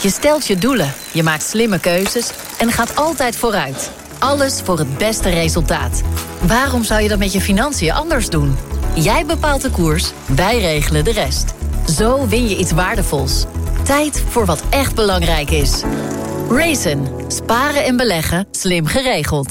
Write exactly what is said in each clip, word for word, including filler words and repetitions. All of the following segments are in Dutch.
Je stelt je doelen, je maakt slimme keuzes en gaat altijd vooruit. Alles voor het beste resultaat. Waarom zou je dat met je financiën anders doen? Jij bepaalt de koers, wij regelen de rest. Zo win je iets waardevols. Tijd voor wat echt belangrijk is. Raisin. Sparen en beleggen. Slim geregeld.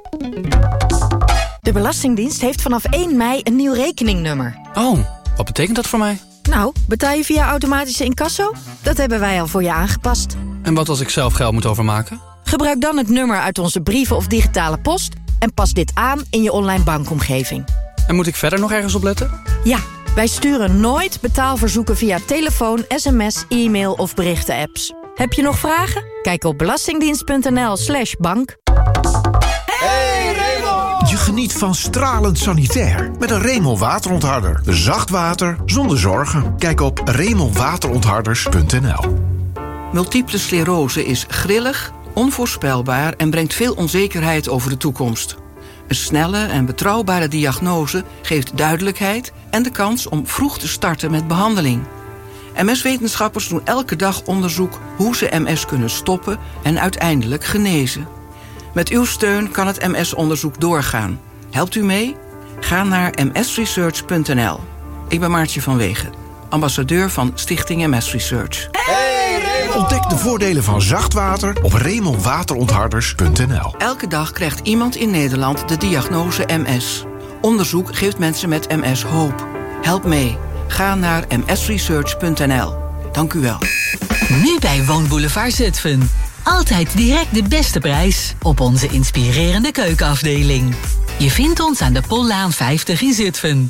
De Belastingdienst heeft vanaf één mei een nieuw rekeningnummer. Oh, wat betekent dat voor mij? Nou, betaal je via automatische incasso? Dat hebben wij al voor je aangepast. En wat als ik zelf geld moet overmaken? Gebruik dan het nummer uit onze brieven of digitale post en pas dit aan in je online bankomgeving. En moet ik verder nog ergens op letten? Ja, wij sturen nooit betaalverzoeken via telefoon, sms, e-mail of berichten-apps. Heb je nog vragen? Kijk op belastingdienst.nl slash bank. Hey Raymond! Je geniet van stralend sanitair met een Raymond waterontharder. Zacht water zonder zorgen. Kijk op raymond waterontharders punt n l. Multiple sclerose is grillig, onvoorspelbaar en brengt veel onzekerheid over de toekomst. Een snelle en betrouwbare diagnose geeft duidelijkheid en de kans om vroeg te starten met behandeling. M S-wetenschappers doen elke dag onderzoek hoe ze M S kunnen stoppen en uiteindelijk genezen. Met uw steun kan het M S-onderzoek doorgaan. Helpt u mee? Ga naar m s research punt n l. Ik ben Maartje van Wegen, ambassadeur van Stichting M S Research. Ontdek de voordelen van zacht water op raymond waterontharders punt n l. Elke dag krijgt iemand in Nederland de diagnose M S. Onderzoek geeft mensen met M S hoop. Help mee. Ga naar m s research punt n l. Dank u wel. Nu bij Woonboulevard Zutphen. Altijd direct de beste prijs op onze inspirerende keukenafdeling. Je vindt ons aan de Pollaan vijftig in Zutphen.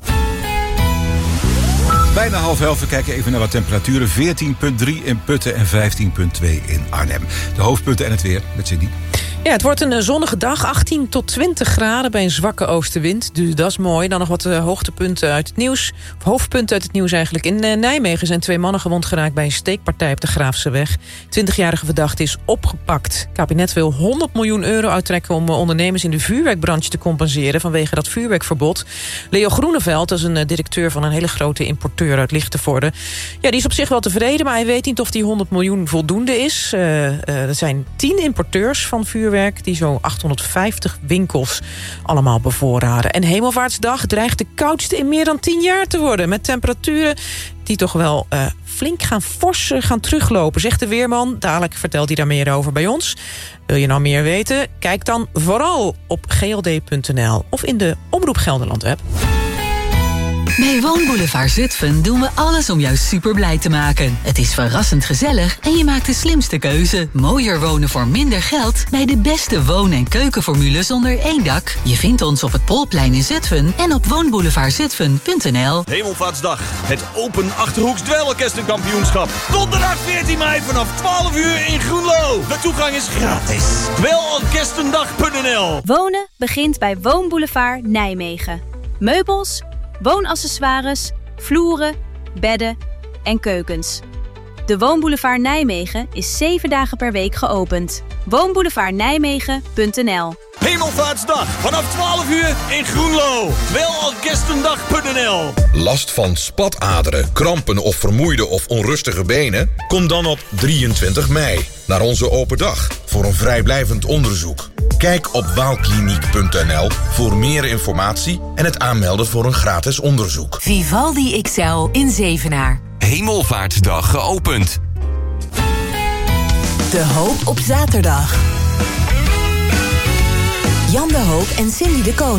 Bijna half elf, we kijken even naar wat temperaturen. veertien komma drie in Putten en vijftien komma twee in Arnhem. De hoofdpunten en het weer met Cindy. Ja, het wordt een zonnige dag, achttien tot twintig graden bij een zwakke oostenwind. Dus dat is mooi. Dan nog wat uh, hoogtepunten uit het nieuws. Of hoofdpunten uit het nieuws eigenlijk. In uh, Nijmegen zijn twee mannen gewond geraakt bij een steekpartij op de Graafseweg. twintigjarige verdachte is opgepakt. Het kabinet wil honderd miljoen euro uittrekken om uh, ondernemers in de vuurwerkbranche te compenseren vanwege dat vuurwerkverbod. Leo Groeneveld, dat is een uh, directeur van een hele grote importeur uit Lichtenvoorde. Ja, die is op zich wel tevreden, maar hij weet niet of die honderd miljoen voldoende is. Uh, uh, er zijn tien importeurs van vuurwerk die zo'n achthonderdvijftig winkels allemaal bevoorraden. En Hemelvaartsdag dreigt de koudste in meer dan tien jaar te worden. Met temperaturen die toch wel uh, flink gaan fors gaan teruglopen, zegt de weerman. Dadelijk vertelt hij daar meer over bij ons. Wil je nou meer weten? Kijk dan vooral op g l d punt n l of in de Omroep Gelderland app. Bij Woonboulevard Zutphen doen we alles om jou super blij te maken. Het is verrassend gezellig en je maakt de slimste keuze. Mooier wonen voor minder geld bij de beste woon- en keukenformules onder één dak. Je vindt ons op het Polplein in Zutphen en op woonboulevard zutphen punt n l. Hemelvaartsdag, het Open Achterhoeks Dweilorkestenkampioenschap. Donderdag veertien mei vanaf twaalf uur in Groenlo. De toegang is gratis. dweilorkestendag punt n l. Wonen begint bij Woonboulevard Nijmegen. Meubels, woonaccessoires, vloeren, bedden en keukens. De Woonboulevard Nijmegen is zeven dagen per week geopend. woonboulevard nijmegen punt n l. Hemelvaartsdag vanaf twaalf uur in Groenlo. dweilorkestendag punt n l. Last van spataderen, krampen of vermoeide of onrustige benen? Kom dan op drieëntwintig mei naar onze open dag voor een vrijblijvend onderzoek. Kijk op waalkliniek punt n l voor meer informatie en het aanmelden voor een gratis onderzoek. Vivaldi X L in Zevenaar. Hemelvaartsdag geopend. De Hoop op zaterdag. Jan de Hoop en Cindy de Koning.